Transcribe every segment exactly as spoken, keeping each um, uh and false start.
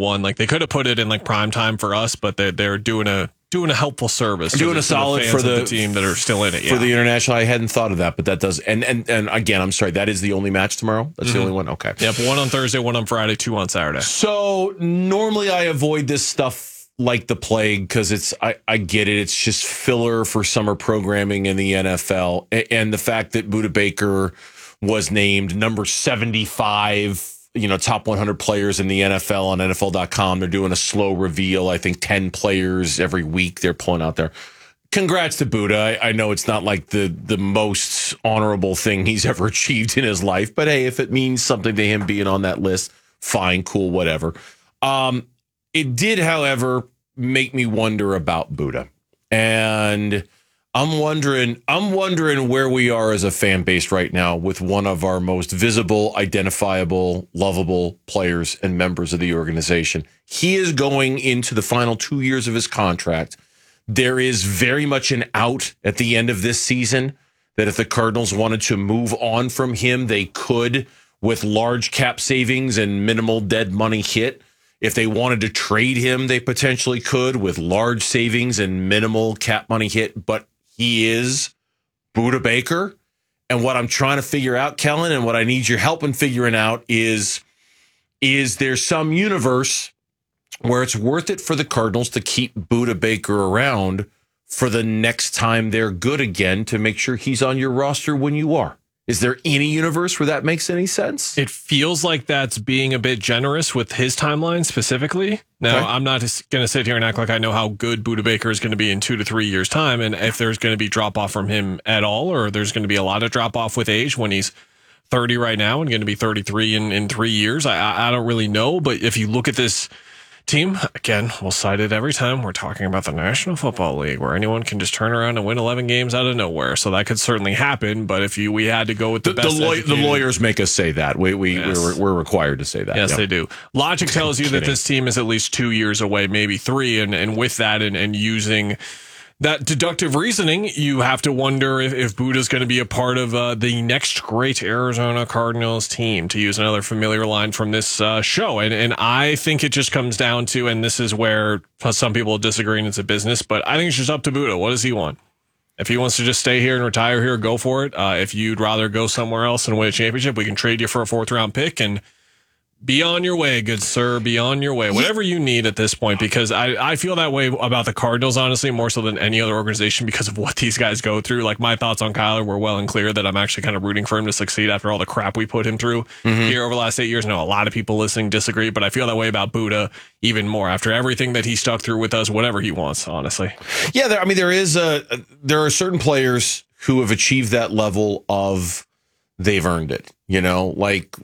one. Like they could have put it in like prime time for us, but they're they're doing a doing a helpful service, doing a solid for the, the team that are still in it. For yeah. the international, I hadn't thought of that, but that does. And and and again, I'm sorry, that is the only match tomorrow. That's mm-hmm. the only one. Okay. Yep. One on Thursday, one on Friday, two on Saturday. So normally I avoid this stuff like the plague because it's I, I get it. It's just filler for summer programming in the N F L, and the fact that Budda Baker was named number seventy-five. You know, top one hundred players in the N F L on N F L dot com. They're doing a slow reveal. I think ten players every week they're pulling out there. Congrats to Budda. I, I know it's not like the the most honorable thing he's ever achieved in his life, but hey, if it means something to him being on that list, fine, cool, whatever. Um, it did, however, make me wonder about Budda. And I'm wondering, I'm wondering where we are as a fan base right now with one of our most visible, identifiable, lovable players and members of the organization. He is going into the final two years of his contract. There is very much an out at the end of this season that if the Cardinals wanted to move on from him, they could with large cap savings and minimal dead money hit. If they wanted to trade him, they potentially could with large savings and minimal cap money hit. But he is Budda Baker. And what I'm trying to figure out, Kellen, and what I need your help in figuring out is, is there some universe where it's worth it for the Cardinals to keep Budda Baker around for the next time they're good again to make sure he's on your roster when you are? Is there any universe where that makes any sense? It feels like that's being a bit generous with his timeline specifically. Now, okay. I'm not going to sit here and act like I know how good Budda Baker is going to be in two to three years' time, and if there's going to be drop off from him at all, or there's going to be a lot of drop off with age when he's thirty right now and going to be thirty-three in, in three years. I, I don't really know, but if you look at this team, again, we'll cite it every time we're talking about the National Football League, where anyone can just turn around and win eleven games out of nowhere. So that could certainly happen. But if you we had to go with the, the best, the, law- the lawyers make us say that. We we yes. we're, we're required to say that. Yes, yep. they do. Logic tells you that this team is at least two years away, maybe three, and and with that, and and using that deductive reasoning, you have to wonder if, if Budda's going to be a part of uh, the next great Arizona Cardinals team, to use another familiar line from this uh, show. And and I think it just comes down to, and this is where some people disagree and it's a business, but I think it's just up to Budda. What does he want? If he wants to just stay here and retire here, go for it. Uh, if you'd rather go somewhere else and win a championship, we can trade you for a fourth round pick and be on your way, good sir. Be on your way. Whatever you need at this point, because I, I feel that way about the Cardinals, honestly, more so than any other organization because of what these guys go through. Like, my thoughts on Kyler were well and clear that I'm actually kind of rooting for him to succeed after all the crap we put him through mm-hmm. here over the last eight years. I know a lot of people listening disagree, but I feel that way about Budda even more after everything that he stuck through with us, whatever he wants, honestly. Yeah, there, I mean, there is a, there are certain players who have achieved that level of they've earned it. You know, like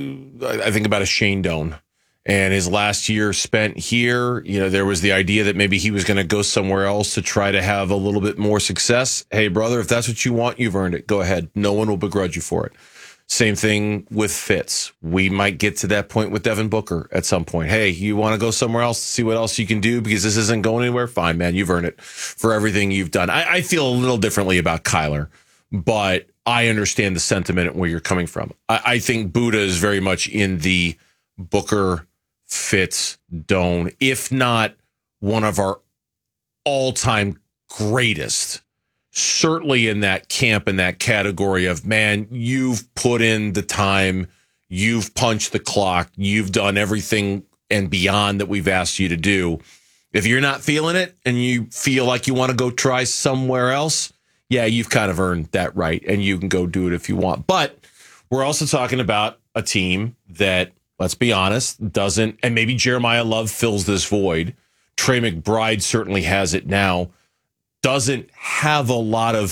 I think about a Shane Doan and his last year spent here. You know, there was the idea that maybe he was going to go somewhere else to try to have a little bit more success. Hey, brother, if that's what you want, you've earned it. Go ahead. No one will begrudge you for it. Same thing with Fitz. We might get to that point with Devin Booker at some point. Hey, you want to go somewhere else to see what else you can do because this isn't going anywhere? Fine, man. You've earned it for everything you've done. I, I feel a little differently about Kyler, but I understand the sentiment and where you're coming from. I, I think Budda is very much in the Booker, Fitz, Doan, if not one of our all-time greatest. Certainly in that camp, in that category of, man, you've put in the time, you've punched the clock, you've done everything and beyond that we've asked you to do. If you're not feeling it and you feel like you want to go try somewhere else, yeah, you've kind of earned that right, and you can go do it if you want. But we're also talking about a team that, let's be honest, doesn't, and maybe Jeremiah Love fills this void. Trey McBride certainly has it now. Doesn't have a lot of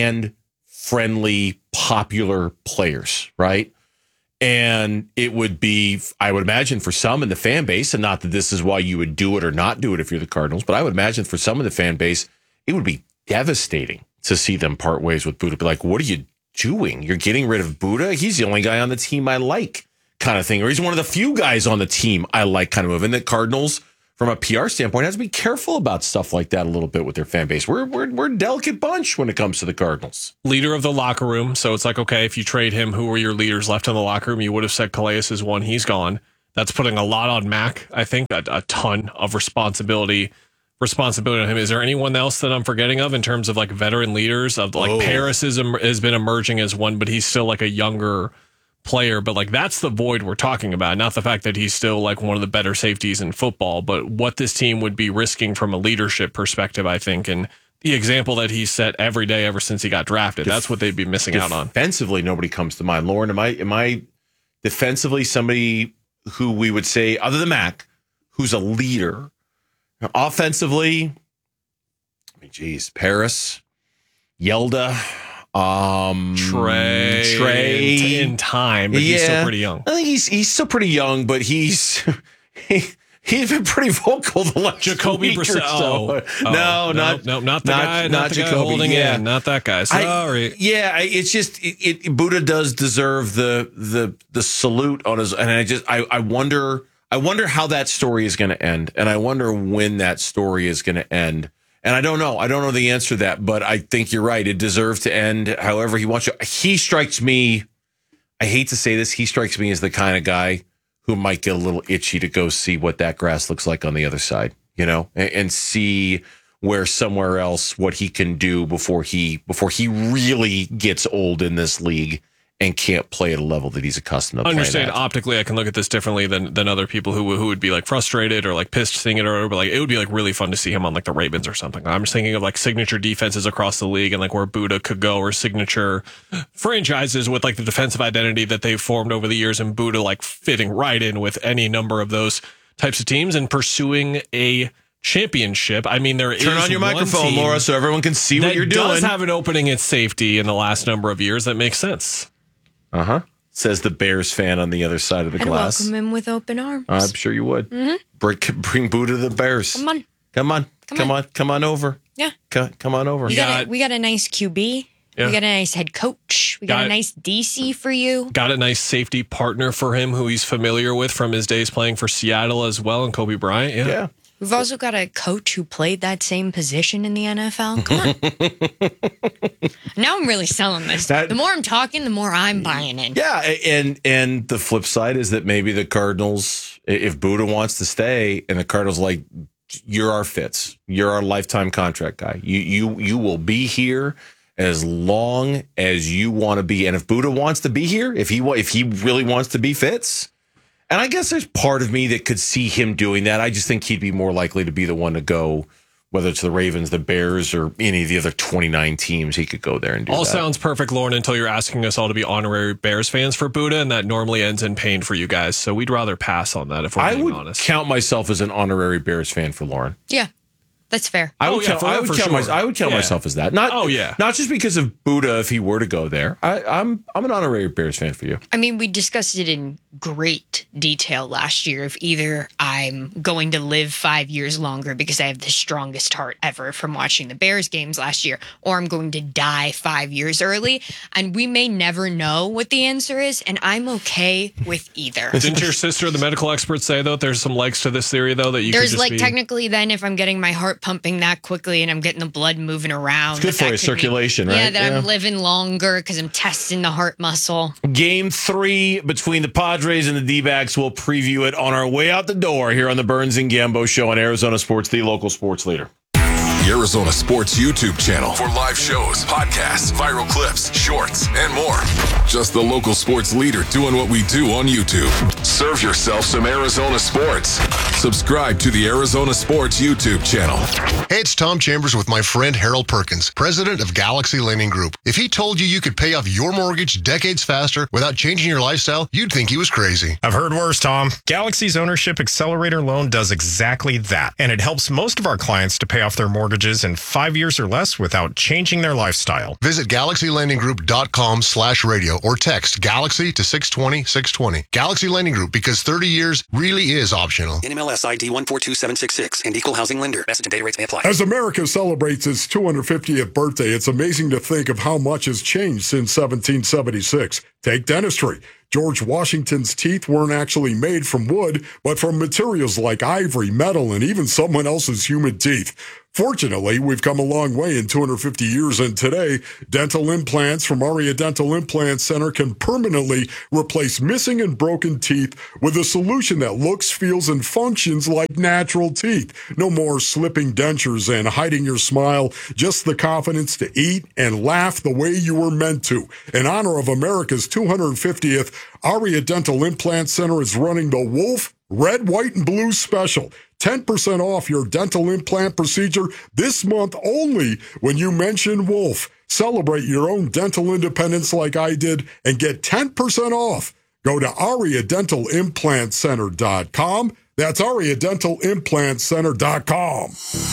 fan-friendly, popular players, right? And it would be, I would imagine, for some in the fan base, and not that this is why you would do it or not do it if you're the Cardinals, but I would imagine for some of the fan base, it would be devastating to see them part ways with Budda. Be like, what are you doing? You're getting rid of Budda? He's the only guy on the team I like, kind of thing. Or he's one of the few guys on the team I like, kind of move. And the Cardinals, from a P R standpoint, has to be careful about stuff like that a little bit with their fan base. We're we're we're a delicate bunch when it comes to the Cardinals. Leader of the locker room. So it's like, okay, if you trade him, who are your leaders left in the locker room? You would have said Calais is one. He's gone. that's putting a lot on Mac. I think a, a ton of responsibility responsibility on him. Is there anyone else that I'm forgetting of in terms of like veteran leaders? Of like oh. Paris is, has been emerging as one, but he's still like a younger player. But like that's the void we're talking about, not the fact that he's still like one of the better safeties in football, but what this team would be risking from a leadership perspective, I think, and the example that he's set every day ever since he got drafted. Def- that's what they'd be missing out on. Defensively, nobody comes to mind. Lauren, am I am I defensively somebody who we would say, other than Mac, who's a leader? Offensively, I mean, geez, Paris, Yelda, um, Trey, Trey in time, but yeah, he's still pretty young. I think he's he's still pretty young, but he's he, he's been pretty vocal the last Jacoby week Brissett. or so. Oh, no, no, not no, not the not, guy, not, not the Jacoby. guy holding yeah. in, not that guy. Sorry. I, yeah, it's just it, it. Buddha does deserve the the the salute on his, and I just I I wonder. I wonder how that story is going to end, and I wonder when that story is going to end. And I don't know. I don't know the answer to that, but I think you're right. It deserves to end however he wants to. He strikes me, I hate to say this, he strikes me as the kind of guy who might get a little itchy to go see what that grass looks like on the other side, you know, and, and see where somewhere else what he can do before he before he really gets old in this league and can't play at a level that he's accustomed to playing Understand at. Optically, I can look at this differently than than other people who who would be like frustrated or like pissed seeing it, or but like it would be like really fun to see him on like the Ravens or something. I'm just thinking of like signature defenses across the league and like where Buddha could go, or signature franchises with like the defensive identity that they've formed over the years, and Buddha like fitting right in with any number of those types of teams and pursuing a championship. I mean, there Turn is on your microphone, Laura, so everyone can see what you're doing. Does have an opening at safety in the last number of years. That makes sense. Uh-huh. Says the Bears fan on the other side of the I'd glass. welcome him with open arms. I'm sure you would. Mm-hmm. Bring, bring Boo to the Bears. Come on. Come on. Come, come on. on. Come on over. Yeah. Come, come on over. We got, a, we got a nice Q B. Yeah. We got a nice head coach. We got, got a nice D C for you. Got a nice safety partner for him who he's familiar with from his days playing for Seattle as well, and Kobe Bryant. Yeah. Yeah. We've also got a coach who played that same position in the N F L. Come on. Now I'm really selling this. That, the more I'm talking, the more I'm buying in. Yeah, and and the flip side is that maybe the Cardinals, if Buddha wants to stay, and the Cardinals like, you're our Fitz, you're our lifetime contract guy. You you you will be here as long as you want to be. And if Buddha wants to be here, if he if he really wants to be Fitz. And I guess there's part of me that could see him doing that. I just think he'd be more likely to be the one to go, whether it's the Ravens, the Bears, or any of the other twenty-nine teams. He could go there and do all that. All sounds perfect, Lauren, until you're asking us all to be honorary Bears fans for Buddha, and that normally ends in pain for you guys. So we'd rather pass on that if we're I being would honest. count myself as an honorary Bears fan for Lauren. Yeah. That's fair. I would oh, yeah, count, for, I would count, sure. my, I would count yeah. myself as that. Not, oh, yeah. Not just because of Buddha if he were to go there. I, I'm I'm an honorary Bears fan for you. I mean, we discussed it in great detail last year. If either I'm going to live five years longer because I have the strongest heart ever from watching the Bears games last year, or I'm going to die five years early. And we may never know what the answer is, and I'm okay with either. Didn't your sister, the medical experts, say, though, there's some legs to this theory, though, that you There's could just like be... technically then if I'm getting my heart pumping that quickly and I'm getting the blood moving around. It's good that for that your circulation, be, right? Yeah, that yeah. I'm living longer because I'm testing the heart muscle. Game three between the Padres and the D-backs. We'll preview it on our way out the door here on the Burns and Gambo Show on Arizona Sports, the local sports leader. The Arizona Sports YouTube channel for live shows, podcasts, viral clips, shorts, and more. Just the local sports leader doing what we do on YouTube. Serve yourself some Arizona sports. Subscribe to the Arizona Sports YouTube channel. Hey, it's Tom Chambers with my friend Harold Perkins, president of Galaxy Lending Group. If he told you you could pay off your mortgage decades faster without changing your lifestyle, you'd think he was crazy. I've heard worse, Tom. Galaxy's Ownership Accelerator Loan does exactly that, and it helps most of our clients to pay off their mortgages in five years or less without changing their lifestyle. Visit galaxy lending group dot com slash radio or text Galaxy to six twenty, six twenty. Galaxy Lending Group, because thirty years really is optional. N M L S I D one four two seven six six and Equal Housing Lender. Message and data rates may apply. As America celebrates its two hundred fiftieth birthday, it's amazing to think of how much has changed since seventeen seventy-six. Take dentistry. George Washington's teeth weren't actually made from wood, but from materials like ivory, metal, and even someone else's human teeth. Fortunately, we've come a long way in two hundred fifty years, and today, dental implants from Aria Dental Implant Center can permanently replace missing and broken teeth with a solution that looks, feels, and functions like natural teeth. No more slipping dentures and hiding your smile, just the confidence to eat and laugh the way you were meant to. In honor of America's two hundred fiftieth, Aria Dental Implant Center is running the Wolf Red, White, and Blue special. ten percent off your dental implant procedure this month only when you mention Wolf. Celebrate your own dental independence like I did and get ten percent off. Go to aria dental implant center dot com. That's aria dental implant center dot com.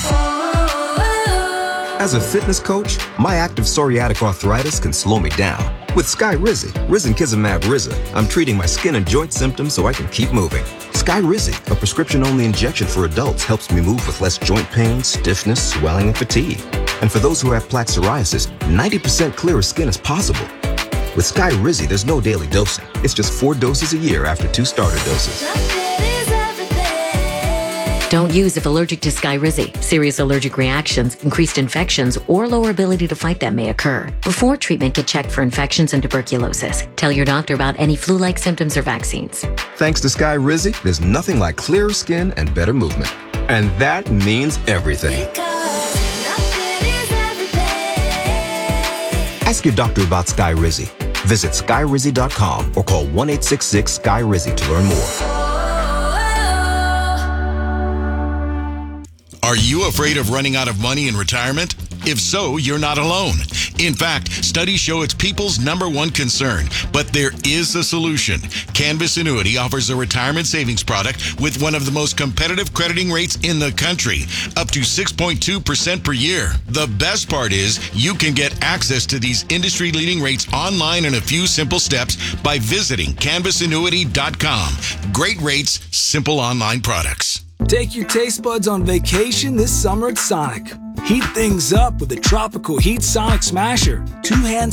As a fitness coach, my active psoriatic arthritis can slow me down. With Skyrizi, Risankizumab Riza, I'm treating my skin and joint symptoms so I can keep moving. Skyrizi, a prescription-only injection for adults, helps me move with less joint pain, stiffness, swelling, and fatigue. And for those who have plaque psoriasis, ninety percent clearer skin is possible. With Skyrizi, there's no daily dosing. It's just four doses a year after two starter doses. Don't use if allergic to Skyrizi. Serious allergic reactions, increased infections, or lower ability to fight them may occur. Before treatment, get checked for infections and tuberculosis. Tell your doctor about any flu-like symptoms or vaccines. Thanks to Skyrizi, there's nothing like clearer skin and better movement. And that means everything. Ask your doctor about Skyrizi. Visit skyrizi dot com or call one eight six six Sky Rizi to learn more. Are you afraid of running out of money in retirement? If so, you're not alone. In fact, studies show it's people's number one concern, but there is a solution. Canvas Annuity offers a retirement savings product with one of the most competitive crediting rates in the country, up to six point two percent per year. The best part is you can get access to these industry-leading rates online in a few simple steps by visiting canvas annuity dot com. Great rates, simple online products. Take your taste buds on vacation this summer at Sonic. Heat things up with the Tropical Heat Sonic Smasher. Two hand